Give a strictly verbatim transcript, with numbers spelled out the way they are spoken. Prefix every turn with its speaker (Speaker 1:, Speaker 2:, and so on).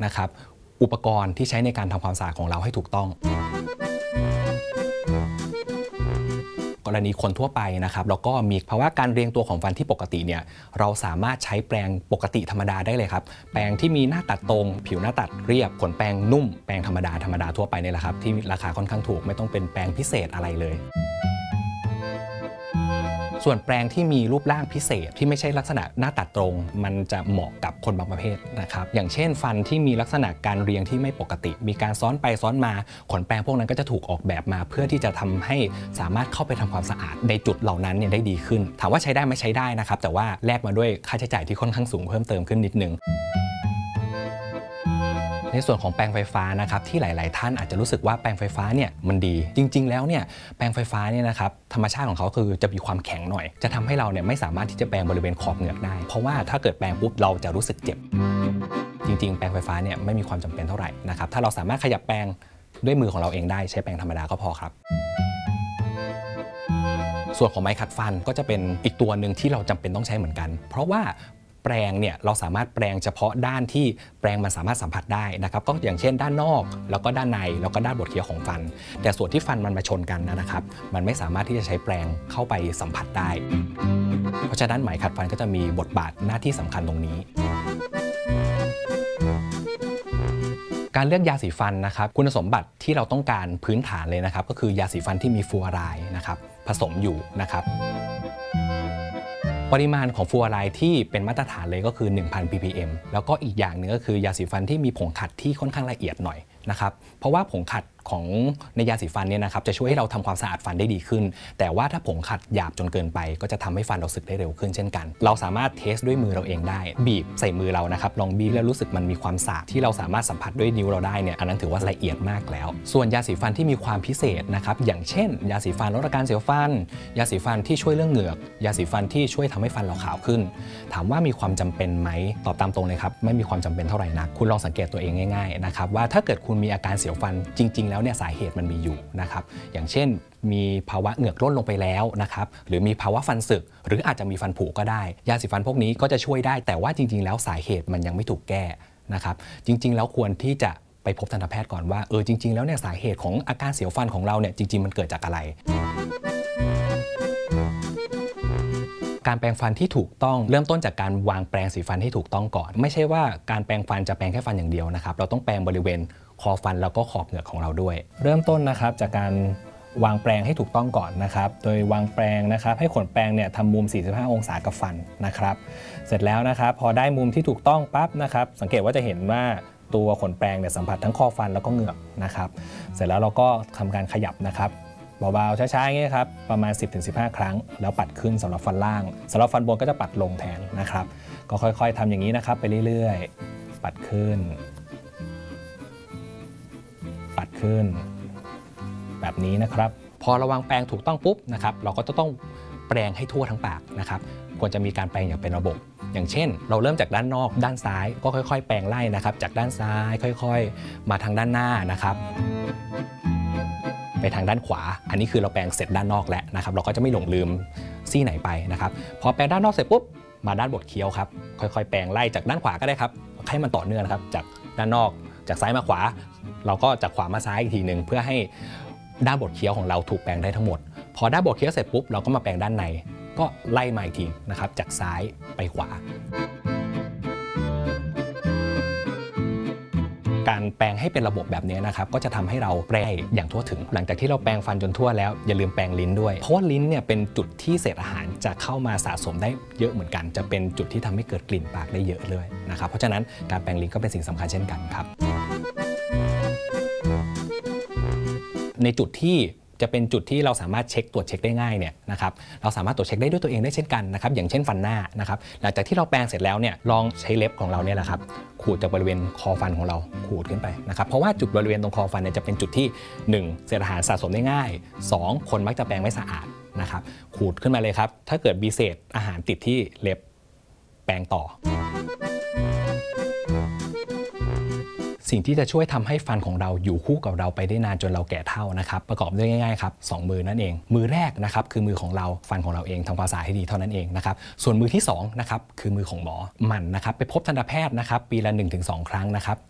Speaker 1: นะครับอุปกรณ์ที่ใช้ในการทำความสะอาดของเราให้ถูกต้องกรณีคนทั่วไปนะครับแล้วก็มีภาวะการเรียงตัวของฟันที่ปกติเนี่ยเราสามารถใช้แปรงปกติธรรมดาได้เลยครับแปรงที่มีหน้าตัดตรงผิวหน้าตัดเรียบขนแปรงนุ่มแปรงธรรมดาธรรมดาทั่วไปนี่แหละครับที่ราคาค่อนข้างถูกไม่ต้องเป็นแปรงพิเศษอะไรเลยส่วนแปรงที่มีรูปร่างพิเศษที่ไม่ใช่ลักษณะหน้าตัดตรงมันจะเหมาะกับคนบางประเภทนะครับอย่างเช่นฟันที่มีลักษณะการเรียงที่ไม่ปกติมีการซ้อนไปซ้อนมาขนแปรงพวกนั้นก็จะถูกออกแบบมาเพื่อที่จะทำให้สามารถเข้าไปทำความสะอาดในจุดเหล่านั้นเนี่ยได้ดีขึ้นถามว่าใช้ได้ไหมใช้ได้นะครับแต่ว่าแลกมาด้วยค่าใช้จ่ายที่ค่อนข้างสูงเพิ่มเติมขึ้นนิดนึงในส่วนของแปรงไฟฟ้านะครับที่หลายๆท่านอาจจะรู้สึกว่าแปรงไฟฟ้าเนี่ยมันดีจริงๆแล้วเนี่ยแปรงไฟฟ้าเนี่ยนะครับธรรมชาติของเขาคือจะมีความแข็งหน่อยจะทำให้เราเนี่ยไม่สามารถที่จะแปรงบริเวณขอบเหงือกได้เพราะว่าถ้าเกิดแปรงปุ๊บเราจะรู้สึกเจ็บจริงๆแปรงไฟฟ้าเนี่ยไม่มีความจำเป็นเท่าไหร่นะครับถ้าเราสามารถขยับแปรงด้วยมือของเราเองได้ใช้แปรงธรรมดาก็พอครับส่วนของไม้ขัดฟันก็จะเป็นอีกตัวหนึ่งที่เราจำเป็นต้องใช้เหมือนกันเพราะว่าแปรงเนี่ยเราสามารถแปรงเฉพาะด้านที่แปรงมันสามารถสัมผัสได้นะครับก็อย่างเช่นด้านนอกแล้วก็ด้านในแล้วก็ด้านบดเคี้ยวของฟันแต่ส่วนที่ฟันมันมาชนกันนะครับมันไม่สามารถที่จะใช้แปรงเข้าไปสัมผัสได้เพราะฉะนั้นไหมขัดฟันก็จะมีบทบาทหน้าที่สำคัญตรงนี้การเลือกยาสีฟันนะครับคุณสมบัติที่เราต้องการพื้นฐานเลยนะครับก็คือยาสีฟันที่มีฟลูออไรด์นะครับผสมอยู่นะครับปริมาณของฟลูออไรด์ที่เป็นมาตรฐานเลยก็คือ หนึ่งพัน พี พี เอ็ม แล้วก็อีกอย่างหนึ่งก็คือยาสีฟันที่มีผงขัดที่ค่อนข้างละเอียดหน่อยนะครับเพราะว่าผงขัดของในยาสีฟันเนี่ยนะครับจะช่วยให้เราทำความสะอาดฟันได้ดีขึ้นแต่ว่าถ้าผงขัดหยาบจนเกินไปก็จะทำให้ฟันเราสึกได้เร็วขึ้นเช่นกันเราสามารถเทสด้วยมือเราเองได้บีบใส่มือเรานะครับลองบีบแล้วรู้สึกมันมีความสาบที่เราสามารถสัมผัสด้วยนิ้วเราได้เนี่ยอันนั้นถือว่าละเอียดมากแล้วส่วนยาสีฟันที่มีความพิเศษนะครับอย่างเช่นยาสีฟันลดอาการเสียวฟันยาสีฟันที่ช่วยเรื่องเหงือกยาสีฟันที่ช่วยทำให้ฟันเราขาวขึ้นถามว่ามีความจำเป็นไหมตอบตามตรงเลยครับไม่มีความจำเป็นเท่าไหร่นักคุณลองสังเกตตัวเองง่ายๆนะครับว่าถ้าเกิดคุณมีอาการเสียวฟันจริงๆแล้วเนี่ยสาเหตุมันมีอยู่นะครับอย่างเช่นมีภาวะเหงือกร่นลงไปแล้วนะครับหรือมีภาวะฟันสึกหรืออาจจะมีฟันผุก็ได้ยาสีฟันพวกนี้ก็จะช่วยได้แต่ว่าจริงๆแล้วสาเหตุมันยังไม่ถูกแก้นะครับจริงๆแล้วควรที่จะไปพบทันตแพทย์ก่อนว่าเออจริงๆแล้วเนี่ยสาเหตุของอาการเสียวฟันของเราเนี่ยจริงๆมันเกิดจากอะไรการแปรงฟันที่ถูกต้องเริ่มต้นจากการวางแปรงสีฟันให้ถูกต้องก่อนไม่ใช่ว่าการแปรงฟันจะแปรงแค่ฟันอย่างเดียวนะครับเราต้องแปรงบริเวณคอฟันแล้วก็ขอบเหงือกของเราด้วยเริ่มต้นนะครับจากการวางแปรงให้ถูกต้องก่อนนะครับโดยวางแปรงนะครับให้ขนแปรงเนี่ยทำมุมสี่สิบห้าองศากับฟันนะครับเสร็จแล้วนะครับพอได้มุมที่ถูกต้องปั๊บนะครับสังเกตว่าจะเห็นว่าตัวขนแปรงเนี่ยสัมผัสทั้งคอฟันแล้วก็เหงือกนะครับเสร็จแล้วเราก็ทำการขยับนะครับเบาๆช้าๆอย่างนี้ครับประมาณ สิบถึงสิบห้า ครั้งแล้วปัดขึ้นสำหรับฟันล่างสำหรับฟันบนก็จะปัดลงแทนนะครับก็ค่อยๆทำอย่างนี้นะครับไปเรื่อยๆปัดขึ้นปัดขึ้นแบบนี้นะครับพอเราวางแปรงถูกต้องปุ๊บนะครับเราก็จะต้องแปรงให้ทั่วทั้งปากนะครับควรจะมีการแปรงอย่างเป็นระบบอย่างเช่นเราเริ่มจากด้านนอกด้านซ้ายก็ค่อยๆแปรงไล่นะครับจากด้านซ้ายค่อยๆมาทางด้านหน้านะครับไปทางด้านขวาอันนี้คือเราแปรงเสร็จด้านนอกแล้วนะครับเราก็จะไม่หลงลืมซี่ไหนไปนะครับพอแปรงด้านนอกเสร็จปุ๊บมาด้านบดเคี้ยวครับค่อยๆแปรงไล่จากด้านขวาก็ได้ครับให้มันต่อเนื่องนะครับจากด้านนอกจากซ้ายมาขวาเราก็จากขวามาซ้ายอีกทีหนึ่งเพื่อให้ด้านบดเคี้ยวของเราถูกแปรงได้ทั้งหมดพอด้านบดเคี้ยวเสร็จปุ๊บเราก็มาแปรงด้านในก็ไล่มาอีกทีนะครับจากซ้ายไปขวาการแปรงให้เป็นระบบแบบนี้นะครับก็จะทำให้เราแปรงอย่างทั่วถึงหลังจากที่เราแปรงฟันจนทั่วแล้วอย่าลืมแปรงลิ้นด้วยเพราะว่าลิ้นเนี่ยเป็นจุดที่เศษอาหารจะเข้ามาสะสมได้เยอะเหมือนกันจะเป็นจุดที่ทำให้เกิดกลิ่นปากได้เยอะเลยนะครับเพราะฉะนั้นการแปรงลิ้นก็เป็นสิ่งสำคัญเช่นกันครับในจุดที่จะเป็นจุดที่เราสามารถเช็คตรวจเช็คได้ง่ายเนี่ยนะครับเราสามารถตรวจเช็คได้ด้วยตัวเองได้เช่นกันนะครับอย่างเช่นฟันหน้านะครับหลังจากที่เราแปรงเสร็จแล้วเนี่ยลองใช้เล็บของเราเนี่ยแหละครับขูดจากบริเวณคอฟันของเราขูดขึ้นไปนะครับเพราะว่าจุดบริเวณตรงคอฟันเนี่ยจะเป็นจุดที่หนึ่งเศษอาหารสะสมได้ง่ายสองคนมักจะแปรงไม่สะอาดนะครับขูดขึ้นมาเลยครับถ้าเกิดมีเศษอาหารติดที่เล็บแปรงต่อสิ่งที่จะช่วยทำให้ฟันของเราอยู่คู่กับเราไปได้นานจนเราแก่เฒ่านะครับประกอบด้วยง่ายๆครับสองมือนั่นเองมือแรกนะครับคือมือของเราฟันของเราเองทำความสะอาดให้ดีเท่านั้นเองนะครับส่วนมือที่สองนะครับคือมือของหมอหมั่นนะครับไปพบทันตแพทย์นะครับปีละ หนึ่งถึงสอง ครั้งนะครับ